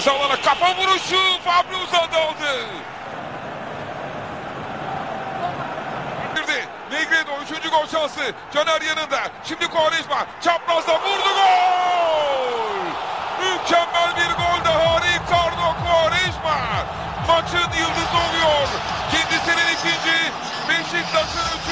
Ceza alana kafa vuruşu. Fabri uzandı aldı. Negredo 3. gol şansı. Caner yanında. Şimdi Quaresma çaprazda vurdu, gol! Mükemmel bir gol daha Ricardo Quaresma. Maçın yıldızı oluyor. Kendisinin ikinci, Beşiktaş'ın 3.